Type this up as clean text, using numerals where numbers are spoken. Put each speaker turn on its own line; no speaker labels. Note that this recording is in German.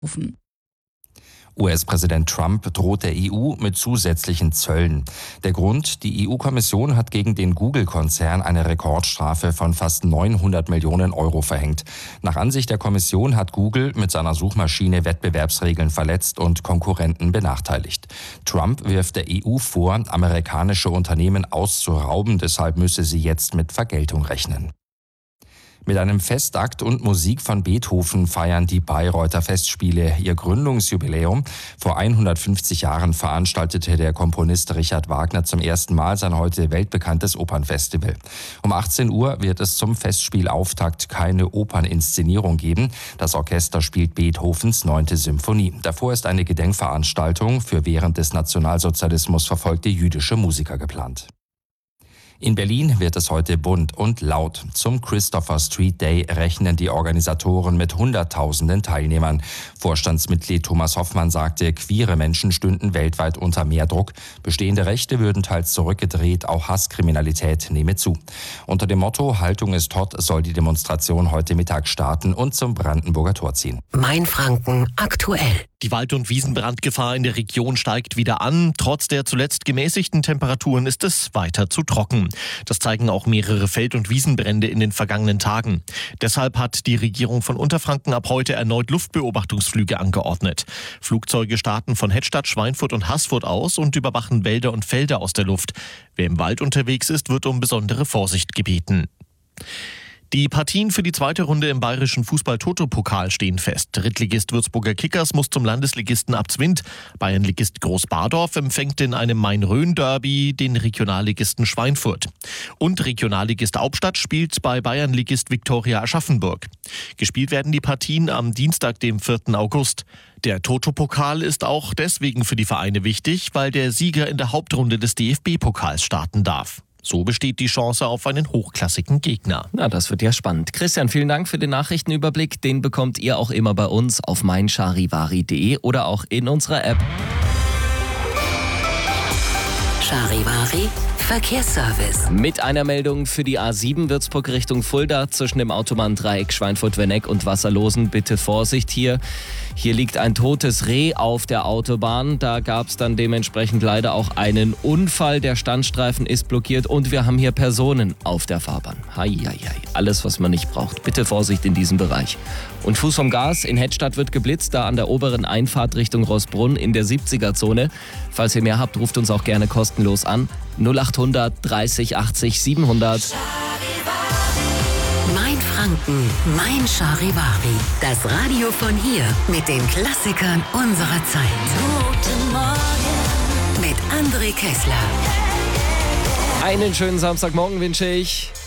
rufen.
US-Präsident Trump droht der EU mit zusätzlichen Zöllen. Der Grund: Die EU-Kommission hat gegen den Google-Konzern eine Rekordstrafe von fast 900 Millionen Euro verhängt. Nach Ansicht der Kommission hat Google mit seiner Suchmaschine Wettbewerbsregeln verletzt und Konkurrenten benachteiligt. Trump wirft der EU vor, amerikanische Unternehmen auszurauben, deshalb müsse sie jetzt mit Vergeltung rechnen. Mit einem Festakt und Musik von Beethoven feiern die Bayreuther Festspiele ihr Gründungsjubiläum. Vor 150 Jahren veranstaltete der Komponist Richard Wagner zum ersten Mal sein heute weltbekanntes Opernfestival. Um 18 Uhr wird es zum Festspielauftakt keine Operninszenierung geben. Das Orchester spielt Beethovens 9. Symphonie. Davor ist eine Gedenkveranstaltung für während des Nationalsozialismus verfolgte jüdische Musiker geplant. In Berlin wird es heute bunt und laut. Zum Christopher Street Day rechnen die Organisatoren mit Hunderttausenden Teilnehmern. Vorstandsmitglied Thomas Hoffmann sagte, queere Menschen stünden weltweit unter mehr Druck. Bestehende Rechte würden teils zurückgedreht, auch Hasskriminalität nehme zu. Unter dem Motto Haltung ist hot soll die Demonstration heute Mittag starten und zum Brandenburger Tor ziehen.
Mainfranken aktuell.
Die Wald- und Wiesenbrandgefahr in der Region steigt wieder an. Trotz der zuletzt gemäßigten Temperaturen ist es weiter zu trocken. Das zeigen auch mehrere Feld- und Wiesenbrände in den vergangenen Tagen. Deshalb hat die Regierung von Unterfranken ab heute erneut Luftbeobachtungsflüge angeordnet. Flugzeuge starten von Hettstadt, Schweinfurt und Haßfurt aus und überwachen Wälder und Felder aus der Luft. Wer im Wald unterwegs ist, wird um besondere Vorsicht gebeten. Die Partien für die zweite Runde im bayerischen Fußball-Toto-Pokal stehen fest. Drittligist Würzburger Kickers muss zum Landesligisten Abzwind. Bayernligist Großbadorf empfängt in einem Main-Rhön-Derby den Regionalligisten Schweinfurt. Und Regionalligist Hauptstadt spielt bei Bayernligist Viktoria Aschaffenburg. Gespielt werden die Partien am Dienstag, dem 4. August. Der Toto-Pokal ist auch deswegen für die Vereine wichtig, weil der Sieger in der Hauptrunde des DFB-Pokals starten darf. So besteht die Chance auf einen hochklassigen Gegner.
Na, das wird ja spannend. Christian, vielen Dank für den Nachrichtenüberblick. Den bekommt ihr auch immer bei uns auf meincharivari.de oder auch in unserer App.
Charivari Verkehrsservice.
Mit einer Meldung für die A7 Würzburg Richtung Fulda zwischen dem Autobahndreieck Schweinfurt-Wenneck und Wasserlosen. Bitte Vorsicht hier. Hier liegt ein totes Reh auf der Autobahn. Da gab es dann dementsprechend leider auch einen Unfall. Der Standstreifen ist blockiert und wir haben hier Personen auf der Fahrbahn. Heieiei, alles, was man nicht braucht. Bitte Vorsicht in diesem Bereich. Und Fuß vom Gas, in Hettstadt wird geblitzt, da an der oberen Einfahrt Richtung Roßbrunn in der 70er-Zone. Falls ihr mehr habt, ruft uns auch gerne kostenlos an. 0800 30 80 700.
Mainfranken, Mein Charivari. Das Radio von hier mit den Klassikern unserer Zeit. Guten Morgen mit André Kessler.
Einen schönen Samstagmorgen wünsche ich.